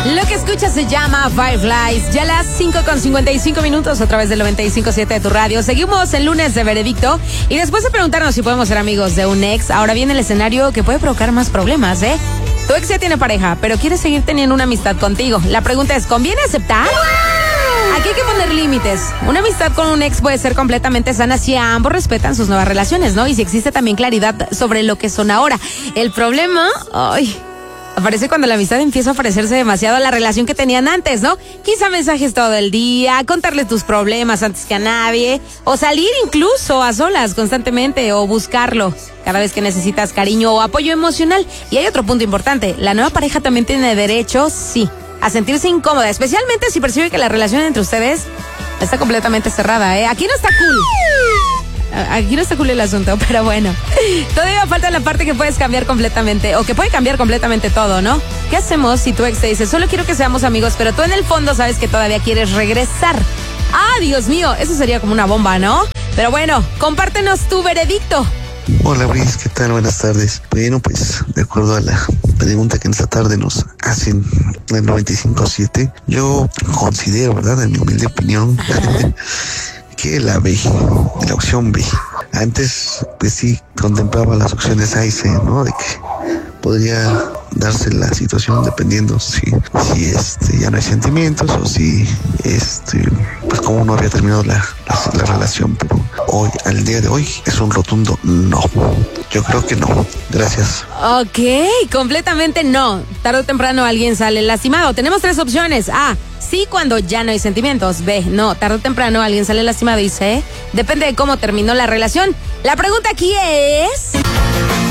Lo que escuchas se llama Fireflies. Ya las 5:55 a través del 95.7 de tu radio. Seguimos el lunes de veredicto. Y después de preguntarnos si podemos ser amigos de un ex, ahora viene el escenario que puede provocar más problemas, ¿eh? Tu ex ya tiene pareja, pero quiere seguir teniendo una amistad contigo. La pregunta es, ¿conviene aceptar? Aquí hay que poner límites. Una amistad con un ex puede ser completamente sana si ambos respetan sus nuevas relaciones, ¿no? Y si existe también claridad sobre lo que son ahora. El problema, aparece cuando la amistad empieza a parecerse demasiado a la relación que tenían antes, ¿no? Quizá mensajes todo el día, contarle tus problemas antes que a nadie, o salir incluso a solas constantemente, o buscarlo cada vez que necesitas cariño o apoyo emocional. Y hay otro punto importante, la nueva pareja también tiene derecho, sí, a sentirse incómoda, especialmente si percibe que la relación entre ustedes está completamente cerrada, ¿eh? Aquí no está cool el asunto, pero bueno. Todavía falta la parte que puedes cambiar completamente, o que puede cambiar completamente todo, ¿no? ¿Qué hacemos si tu ex te dice, solo quiero que seamos amigos, pero tú en el fondo sabes que todavía quieres regresar? ¡Ah, Dios mío! Eso sería como una bomba, ¿no? Pero bueno, compártenos tu veredicto. Hola, Bris, ¿qué tal? Buenas tardes. Bueno, pues, de acuerdo a la pregunta que en esta tarde nos hacen en 95.7, yo considero, ¿verdad?, en mi humilde opinión, que la opción B. Antes, pues sí, contemplaba las opciones A y C, ¿no? De que podría darse la situación dependiendo si ya no hay sentimientos, o si pues como no había terminado la relación. Pero hoy, al día de hoy, es un rotundo no. Yo creo que no. Gracias. Ok, completamente no. Tarde o temprano alguien sale lastimado. Tenemos 3 opciones. A, sí, cuando ya no hay sentimientos. B, no, tarde o temprano alguien sale lastimado. Y C, depende de cómo terminó la relación. La pregunta aquí es...